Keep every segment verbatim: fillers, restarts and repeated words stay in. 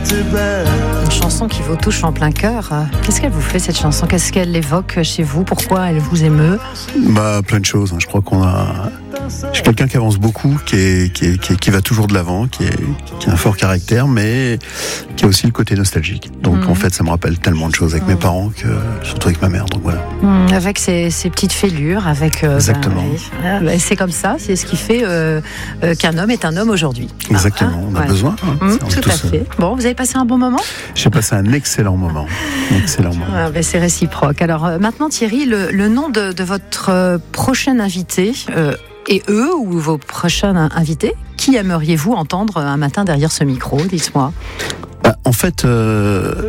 Une chanson qui vous touche en plein cœur. Qu'est-ce qu'elle vous fait, cette chanson? Qu'est-ce qu'elle évoque chez vous? Pourquoi elle vous émeut? Bah, plein de choses. Je crois qu'on a... Je suis quelqu'un qui avance beaucoup, qui, est, qui, est, qui, est, qui va toujours de l'avant, qui, est, qui a un fort caractère, mais qui a aussi le côté nostalgique. Donc mmh. en fait, ça me rappelle tellement de choses avec mmh. mes parents, que, surtout avec ma mère. Donc voilà. Mmh, avec ses, ses petites fêlures, avec. Euh, Exactement. Ben, oui. C'est comme ça, c'est ce qui fait euh, euh, qu'un homme est un homme aujourd'hui. Exactement. Ah, on a ouais. besoin. Hein. Mmh, tout à fait. Bon, vous avez passé un bon moment? J'ai passé un excellent moment. Un excellent moment. Ah, ben c'est réciproque. Alors euh, maintenant, Thierry, le, le nom de, de votre euh, prochain invité. Euh, Et eux, ou vos prochains invités, qui aimeriez-vous entendre un matin derrière ce micro? Dites-moi. Bah, en fait, euh,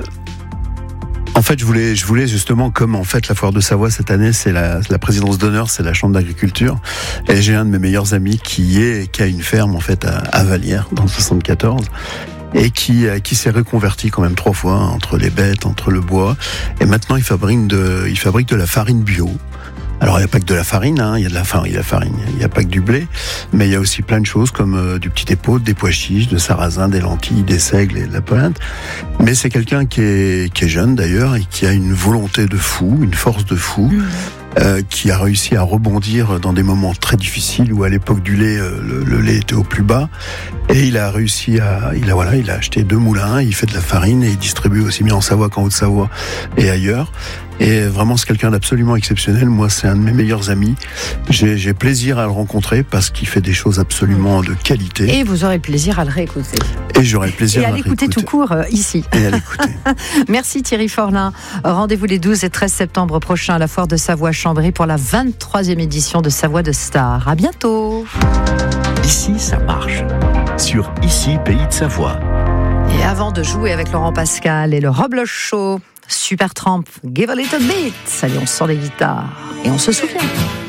en fait, je voulais, je voulais justement, comme en fait la foire de Savoie cette année, c'est la, la présidence d'honneur, c'est la chambre d'agriculture, et j'ai un de mes meilleurs amis qui est, qui a une ferme en fait à, à Vallières, dans le soixante-quatorze. Et qui, qui s'est reconverti quand même trois fois, hein, entre les bêtes, entre le bois, et maintenant il fabrique de, il fabrique de la farine bio. Alors il n'y a pas que de la farine, hein, il y a de la farine, il y a la farine, il n'y a pas que du blé, mais il y a aussi plein de choses comme euh, du petit épaule, des pois chiches, de sarrasin, des lentilles, des seigles et de la pointe. Mais c'est quelqu'un qui est, qui est jeune d'ailleurs et qui a une volonté de fou, une force de fou. Mmh. Euh, qui a réussi à rebondir dans des moments très difficiles où à l'époque du lait, euh, le, le lait était au plus bas, et il a réussi à, il a voilà, il a acheté deux moulins, il fait de la farine et il distribue aussi bien en Savoie qu'en Haute-Savoie et ailleurs. Et vraiment, c'est quelqu'un d'absolument exceptionnel. Moi, c'est un de mes meilleurs amis. J'ai, j'ai plaisir à le rencontrer parce qu'il fait des choses absolument de qualité. Et vous aurez plaisir à le réécouter. Et j'aurai plaisir à, à l'écouter. Et à l'écouter tout court euh, ici. Et à l'écouter. Merci Thierry Forlin. Rendez-vous les douze et treize septembre prochains à la foire de Savoie-Chambéry pour la vingt-troisième édition de Savoie de Stars. À bientôt. Ici, ça marche. Sur Ici, Pays de Savoie. Et avant de jouer avec Laurent Pascal et le Rob Show, Supertramp, Give a Little Bit. Allez, on sort les guitares et on se souvient.